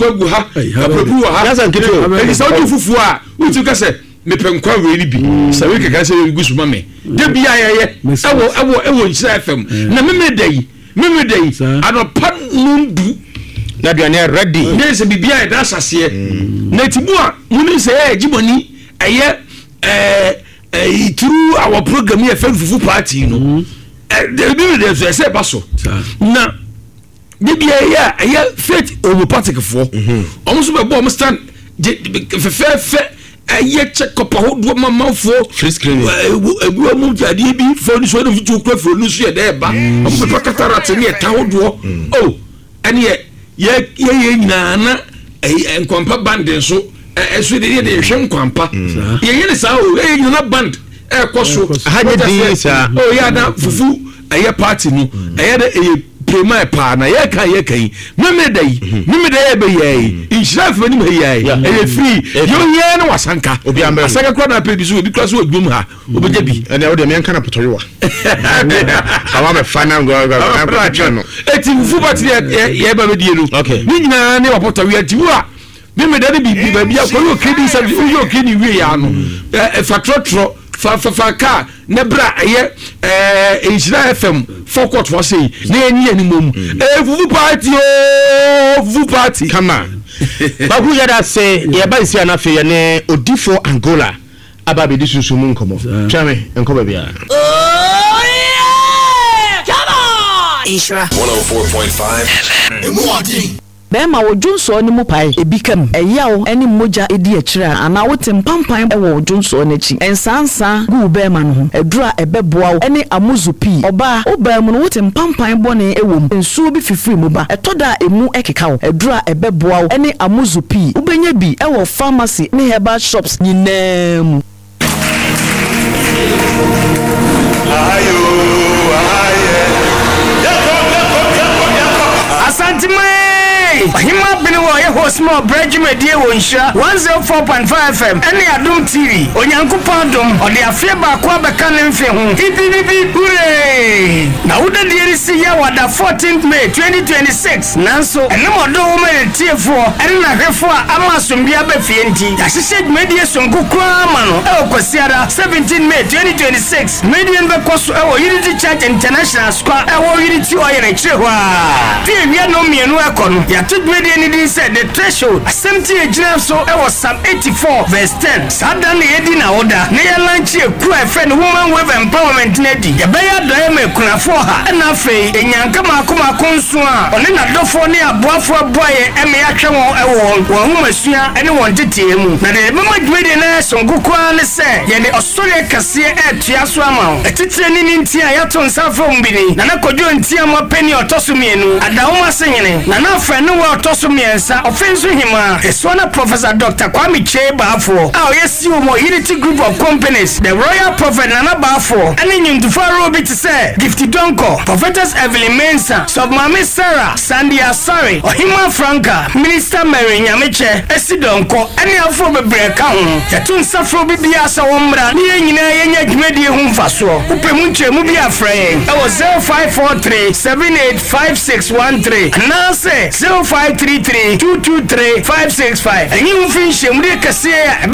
kwagu ha aprabu wa ha yasa nkito eni sa odu fufu a uti ka se mepenkwa we ni bi sa we keka se gusuma me de bia ye ewo nchira fm na memedai anopa numbu na duane ready ne se bibia e da asase na tibu a muni se jiboni through our program here fufu party no de so se baso na bibia ya faith homeopathic fo omo so be bo omo stand fe aye check up ahodo mamafo free screening ebu mu jadi bi fo ni so no futu kra fo ni so ye de ba omo be cataract ni eta ahodo ene ye nyina na enkwampa band so eso de hwe nkwampa ye ne sa o ye nyina band koso haje din sa ya da fufu aye party no aye de prema pa na ye kan memedai be ye inshira fa ni me ye free yo ye na wasanka asaka kwa na pe bi so obi kra so odwum ha obeja bi ene o de me kan na potorewa awa me fana ngo no eti fufu party ye ba me die no ni nyina ne wa potorewa ti wa memedai bi ba bia ko yo kedi sa yo kedi wi ya no fa trotro fa ka ne bra ye Inshira FM focus for say na enyi animom vuvu party come on babu ya da say ye ba isi na fe ye ne odifo Angola aba be disusu mu nkomo twame enkoba bia come on Inshira 104.5 FM Bema wo Junso ni mu pai ebi kam eyawo eni moja edi akira ana wote mpampan ewo Junso n'echi ensansa gu bema no ho edura ebeboa eni amuzupi oba obam no wote mpampan bone ewom ensuo bi fifiri mu ba etoda emu ekeka edura ebeboa eni amuzupi ubenya bi ewo pharmacy ni herbal shops nyinam Asante Hima Biniwo ye host more bridge media wonsha 104.5 FM ene Adum TV onyankopon dom ode afie ba kwa beka ne mfe ho bibi hooray na woda de risi ya wada 14th May 2026 nanso ene modo wo me tiefo ene na hwefo ama sombia ba fie nti ya hyehyɛ media sonko kwa ma no e okosiara 17 May 2026 media be koso e wo Unity Church International Square e wo Unity oyere kire ho a fie wi no mienu ekono ya media need said the threshold assembly ejina so e was Psalm 84 verse 10 sada na yedi na order na ya launch e ku e friend woman wave empowerment na di ya be ya do e me kunafo ha na afei enyanka makoma konso a one na dofo ne aboafo aboye e me ya hwe won e won hu masua ene won tetie mu na de mama media na sonko kwa ne se ye ne osore kase e tua so ama etitire ni ntia ya to nsafo mbini na kodwo ntia mo peni otoso mienu adawoma senyene na afa no wa otoso miensa offense hima esona Professor Dr. Kwame Chebafo yesi wo Unity Group of Companies the Royal Prophet Nana Bafo ane nyumtufaro bi te se Gifty Donko Prophetess Evelyn Mensa Sobmami Sarah Sandy Asare Ohima Franca Minister Mary Nyameche esi Donko ane afo bebreka ho yatun safro bibia sa womra ne nyina yenya dwumadi hu mfaso upemu nchemu bi afre e wo 0543785613 na se 0533223565 and you finish him de kase